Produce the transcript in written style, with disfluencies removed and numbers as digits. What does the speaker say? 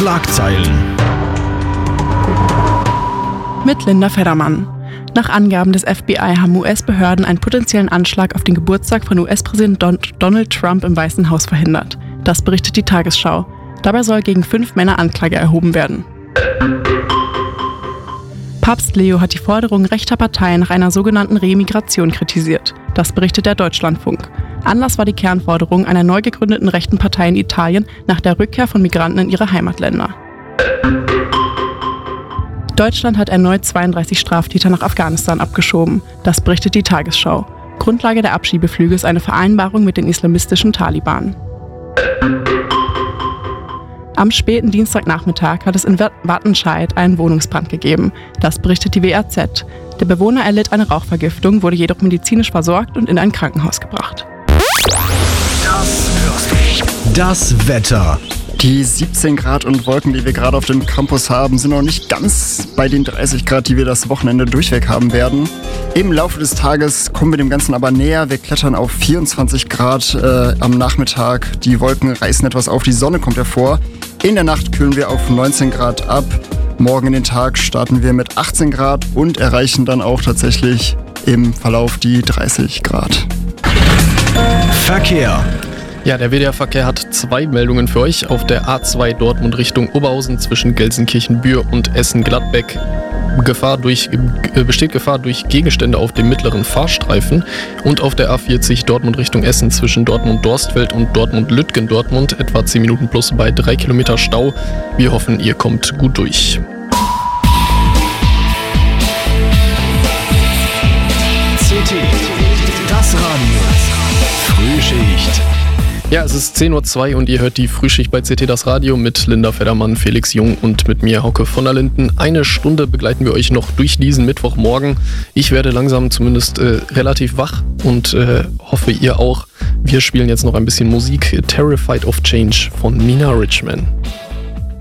Schlagzeilen. Mit Linda Feddermann. Nach Angaben des FBI haben US-Behörden einen potenziellen Anschlag auf den Geburtstag von US-Präsident Donald Trump im Weißen Haus verhindert. Das berichtet die Tagesschau. Dabei soll gegen 5 Männer Anklage erhoben werden. Papst Leo hat die Forderungen rechter Parteien nach einer sogenannten Remigration kritisiert. Das berichtet der Deutschlandfunk. Anlass war die Kernforderung einer neu gegründeten rechten Partei in Italien nach der Rückkehr von Migranten in ihre Heimatländer. Deutschland hat erneut 32 Straftäter nach Afghanistan abgeschoben. Das berichtet die Tagesschau. Grundlage der Abschiebeflüge ist eine Vereinbarung mit den islamistischen Taliban. Am späten Dienstagnachmittag hat es in Wattenscheid einen Wohnungsbrand gegeben. Das berichtet die WAZ. Der Bewohner erlitt eine Rauchvergiftung, wurde jedoch medizinisch versorgt und in ein Krankenhaus gebracht. Das Wetter. Die 17 Grad und Wolken, die wir gerade auf dem Campus haben, sind noch nicht ganz bei den 30 Grad, die wir das Wochenende durchweg haben werden. Im Laufe des Tages kommen wir dem Ganzen aber näher. Wir klettern auf 24 Grad am Nachmittag. Die Wolken reißen etwas auf, die Sonne kommt hervor. In der Nacht kühlen wir auf 19 Grad ab. Morgen in den Tag starten wir mit 18 Grad und erreichen dann auch tatsächlich im Verlauf die 30 Grad. Verkehr. Ja, der WDR-Verkehr hat 2 Meldungen für euch. Auf der A2 Dortmund Richtung Oberhausen zwischen Gelsenkirchen-Bühr und Essen-Gladbeck besteht Gefahr durch Gegenstände auf dem mittleren Fahrstreifen. Und auf der A40 Dortmund Richtung Essen zwischen Dortmund-Dorstfeld und Dortmund-Lütgendortmund etwa 10 Minuten plus bei 3 Kilometer Stau. Wir hoffen, ihr kommt gut durch. CT, das Radio. Frühschicht. Ja, es ist 10:02 Uhr und ihr hört die Frühschicht bei CT das Radio mit Linda Feddermann, Felix Jung und mit mir, Hauke von der Linden. Eine Stunde begleiten wir euch noch durch diesen Mittwochmorgen. Ich werde langsam zumindest relativ wach und hoffe ihr auch. Wir spielen jetzt noch ein bisschen Musik. Terrified of Change von Nina Richman.